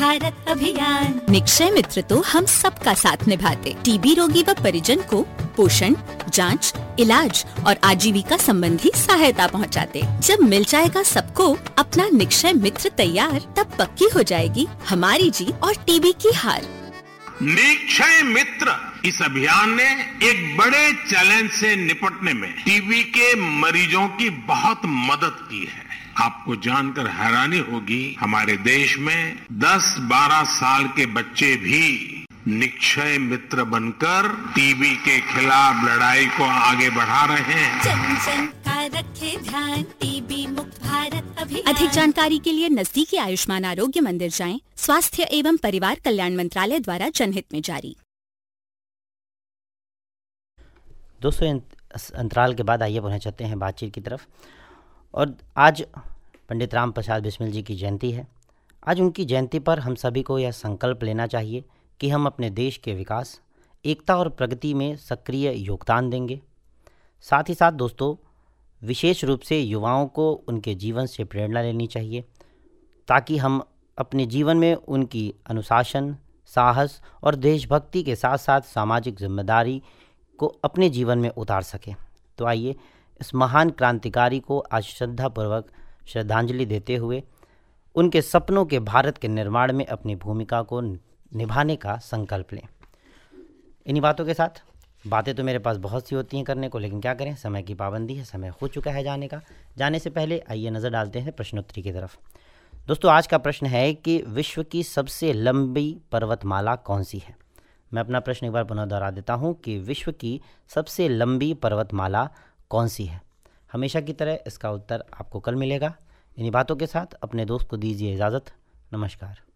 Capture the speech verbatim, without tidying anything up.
भारत अभियान। निक्षय मित्र तो हम सबका साथ निभाते, टीबी रोगी व परिजन को पोषण, जांच, इलाज और आजीविका संबंधी सहायता पहुंचाते। जब मिल जाएगा सबको अपना निक्षय मित्र तैयार, तब पक्की हो जाएगी हमारी जीत और टीबी की हार। निक्षय मित्र इस अभियान ने एक बड़े चैलेंज से निपटने में टीबी के मरीजों की बहुत मदद की है। आपको जानकर हैरानी होगी, हमारे देश में दस बारह साल के बच्चे भी निक्षय मित्र बनकर टीबी के खिलाफ लड़ाई को आगे बढ़ा रहे हैं। जन जन का रखे ध्यान, टीबी मुक्त भारत अभियान। अधिक जानकारी के लिए नजदीकी आयुष्मान आरोग्य मंदिर जाएं। स्वास्थ्य एवं परिवार कल्याण मंत्रालय द्वारा जनहित में जारी। दोस्तों, अंतराल के बाद आइए पुनः चलते हैं बातचीत की तरफ। और आज पंडित राम प्रसाद बिस्मिल जी की जयंती है। आज उनकी जयंती पर हम सभी को यह संकल्प लेना चाहिए कि हम अपने देश के विकास, एकता और प्रगति में सक्रिय योगदान देंगे। साथ ही साथ दोस्तों, विशेष रूप से युवाओं को उनके जीवन से प्रेरणा लेनी चाहिए, ताकि हम अपने जीवन में उनकी अनुशासन, साहस और देशभक्ति के साथ साथ सामाजिक जिम्मेदारी को अपने जीवन में उतार सकें। तो आइए इस महान क्रांतिकारी को आज श्रद्धापूर्वक श्रद्धांजलि देते हुए उनके सपनों के भारत के निर्माण में अपनी भूमिका को निभाने का संकल्प लें। इन्हीं बातों के साथ, बातें तो मेरे पास बहुत सी होती हैं करने को, लेकिन क्या करें, समय की पाबंदी है, समय हो चुका है जाने का। जाने से पहले आइए नज़र डालते हैं प्रश्नोत्तरी की तरफ। दोस्तों, आज का प्रश्न है कि विश्व की सबसे लंबी पर्वतमाला कौन सी है। मैं अपना प्रश्न एक बार पुनः दोहरा देता हूँ कि विश्व की सबसे लंबी पर्वतमाला कौन सी है। हमेशा की तरह इसका उत्तर आपको कल मिलेगा। इन्हीं बातों के साथ अपने दोस्त को दीजिए इजाज़त। नमस्कार।